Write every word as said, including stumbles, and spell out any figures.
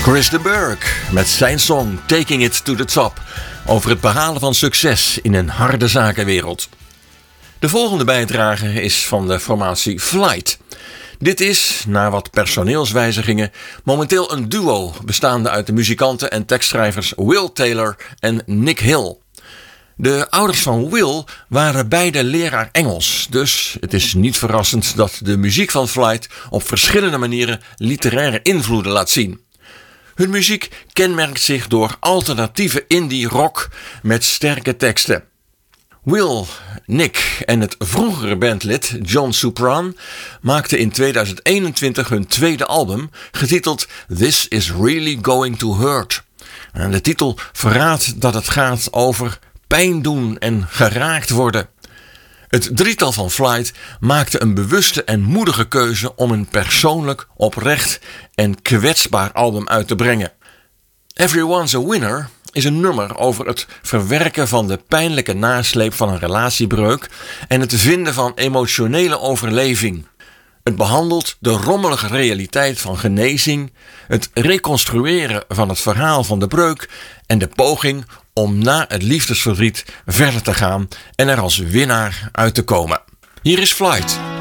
Chris de Burgh met zijn song Taking It to the Top over het behalen van succes in een harde zakenwereld. De volgende bijdrage is van de formatie Flight. Dit is, na wat personeelswijzigingen, momenteel een duo bestaande uit de muzikanten en tekstschrijvers Will Taylor en Nick Hill. De ouders van Will waren beide leraar Engels, dus het is niet verrassend dat de muziek van Flight op verschillende manieren literaire invloeden laat zien. Hun muziek kenmerkt zich door alternatieve indie rock met sterke teksten. Will, Nick en het vroegere bandlid John Supran maakten in tweeduizend eenentwintig hun tweede album, getiteld This Is Really Going to Hurt. En de titel verraadt dat het gaat over pijn doen en geraakt worden. Het drietal van Flight maakte een bewuste en moedige keuze om een persoonlijk, oprecht en kwetsbaar album uit te brengen. Everyone's a Winner is een nummer over het verwerken van de pijnlijke nasleep van een relatiebreuk en het vinden van emotionele overleving. Het behandelt de rommelige realiteit van genezing, het reconstrueren van het verhaal van de breuk en de poging om na het liefdesverdriet verder te gaan en er als winnaar uit te komen. Hier is Flight.